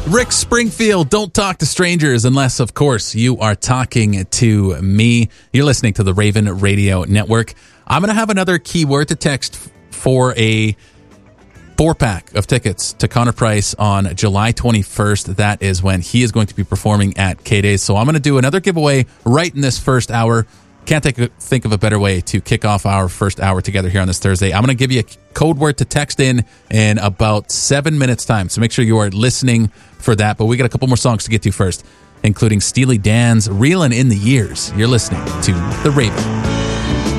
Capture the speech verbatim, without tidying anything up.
Rick Springfield, don't talk to strangers unless, of course, you are talking to me. You're listening to the Raven Radio Network. I'm going to have another keyword to text for a four-pack of tickets to Connor Price on July twenty-first. That is when he is going to be performing at K-Days. So I'm going to do another giveaway right in this first hour. Can't think of, think of a better way to kick off our first hour together here on this Thursday. I'm going to give you a code word to text in in about seven minutes time. So make sure you are listening for that. But we got a couple more songs to get to first, including Steely Dan's Reelin' in the Years. You're listening to The Raven.